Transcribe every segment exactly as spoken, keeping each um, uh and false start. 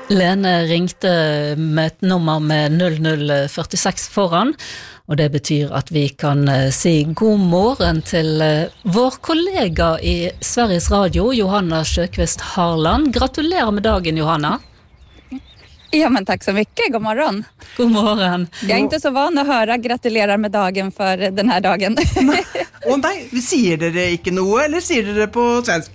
Lene ringte med ett nummer med null null fyrtiosex foran, och det betyder att vi kan si god morgon till vår kollega i Sveriges Radio, Johanna Sjöqvist Harland. Gratulerar med dagen, Johanna. Ja, men tack så mycket. God morgon. God morgon. Jag är inte så van att höra gratulerar med dagen för den här dagen. Åh nej, säger det inte något eller säger det på svensk?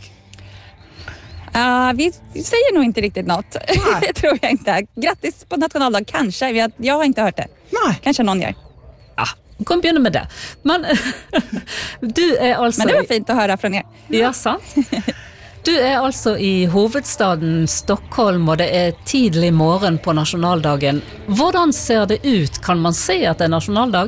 Uh, vi säger nog inte riktigt något. Det tror jag inte. Grattis på nationaldag, kanske. Jag, jag har inte hört det. Nej. Kanske någon gör. Ja, kom börja med det. Men du är alltså... Men det var fint att höra från er. Ja, sant. Du är alltså i huvudstaden Stockholm, och det är tidlig morgon på nationaldagen. Hvordan ser det ut? Kan man se att det är nationaldag?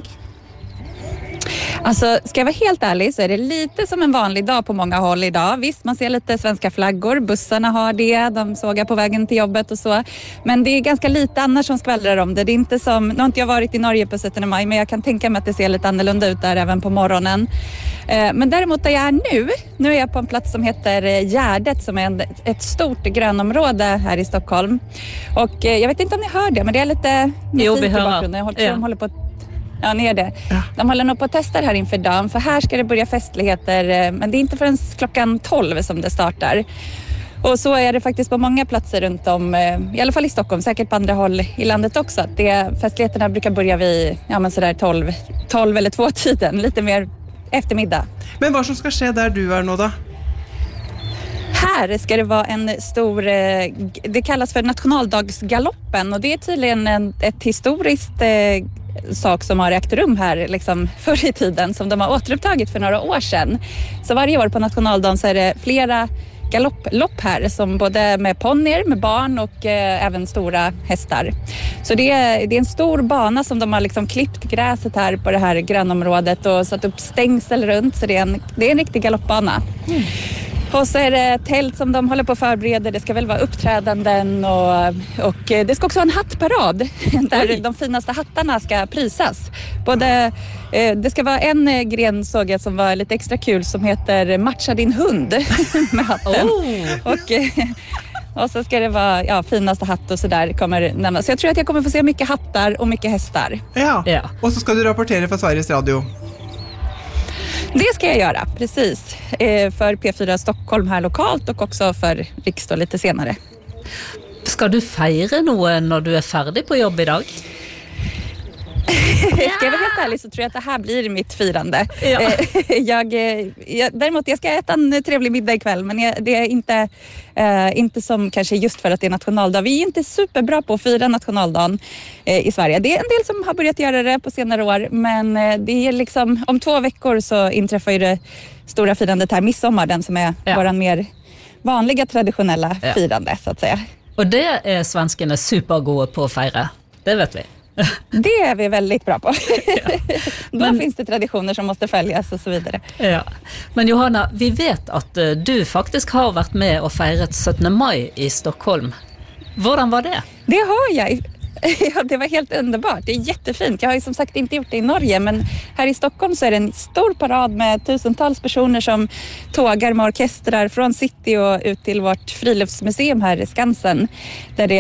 Alltså, ska jag vara helt ärlig så är det lite som en vanlig dag på många håll idag. Visst, man ser lite svenska flaggor, bussarna har det, de sågar på vägen till jobbet och så. Men det är ganska lite annars som skvallrar om det. Det är inte som, nu har inte jag varit i Norge på sjuttonde maj, men jag kan tänka mig att det ser lite annorlunda ut där även på morgonen. Men däremot där jag är nu, nu är jag på en plats som heter Gärdet, som är ett stort grönområde här i Stockholm. Och jag vet inte om ni hör det, men det är lite musik i bakgrunden. Jag tror ja. de håller på att Ja, ni är det. Ja. De håller nog på att testa här inför dagen, för här ska det börja festligheter, men det är inte förrän klockan tolv som det startar. Och så är det faktiskt på många platser runt om, i alla fall i Stockholm, säkert på andra håll i landet också. Att det, festligheterna brukar börja vid ja, men sådär tolv, tolv eller två tiden, lite mer eftermiddag. Men vad som ska ske där du är nu då? Här ska det vara en stor, det kallas för nationaldagsgaloppen, och det är tydligen en, ett historiskt sak som har ägt rum här liksom förr i tiden, som de har återupptagit för några år sedan. Så varje år på nationaldagen så är det flera galopplopp här, som både med ponnyer, med barn och eh, även stora hästar. Så det är, det är en stor bana som de har liksom klippt gräset här på det här grönområdet och satt upp stängsel runt, så det är en, det är en riktig galoppbana. Mm. Och så är det tält som de håller på att förbereda. Det ska väl vara uppträdanden och, och det ska också vara en hattparad där Oj. de finaste hattarna ska prisas. Både, eh, det ska vara en gren såg jag som var lite extra kul som heter Matcha din hund med hatten. Oh. Och, och så ska det vara ja, finaste hatt och sådär kommer nämnas. Så jag tror att jag kommer få se mycket hattar och mycket hästar. Ja, ja. Och så ska du rapportera för Sveriges Radio. Det ska jag göra, precis. Eh, för P fyra Stockholm här lokalt och också för Riksdag lite senare. Ska du fira något när du är färdig på jobb idag? Ska jag vara helt ärlig så tror jag att det här blir mitt firande. Ja. jag, jag, däremot jag ska äta en trevlig middag ikväll, men jag, det är inte, eh, inte som kanske just för att det är nationaldag. Vi är inte superbra på att fira nationaldagen eh, i Sverige. Det är en del som har börjat göra det på senare år, men eh, det är liksom, om två veckor så inträffar ju det stora firandet här, midsommar, den som är ja. våran mer vanliga traditionella ja. firande så att säga. Och det är svenskarna supergoda på att fira, det vet vi. Det är vi väldigt bra på. Ja. Då Men, finns det traditioner som måste följas och så vidare. Ja. Men Johanna, vi vet att du faktiskt har varit med och firat sjuttonde maj i Stockholm. Hvordan var det? Det har jag. Ja, det var helt underbart. Det är jättefint. Jag har ju som sagt inte gjort det i Norge, men här i Stockholm så är det en stor parad med tusentals personer som tågar med orkestrar från city och ut till vårt friluftsmuseum här i Skansen, där det